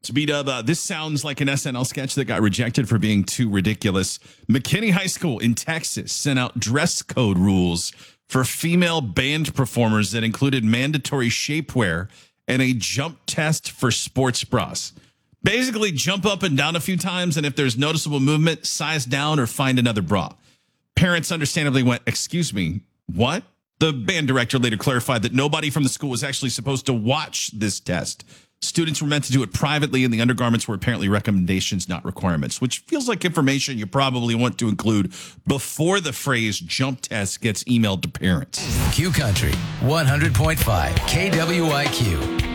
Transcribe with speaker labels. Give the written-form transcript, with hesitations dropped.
Speaker 1: B-Dub, this sounds like an SNL sketch that got rejected for being too ridiculous. McKinney High School in Texas sent out dress code rules for female band performers that included mandatory shapewear and a jump test for sports bras. Basically, jump up and down a few times, and if there's noticeable movement, size down or find another bra. Parents understandably went, "Excuse me, what?" The band director later clarified that nobody from the school was actually supposed to watch this test. Students were meant to do it privately, and the undergarments were apparently recommendations, not requirements, which feels like information you probably want to include before the phrase jump test gets emailed to parents.
Speaker 2: Q Country 100.5 KWIQ.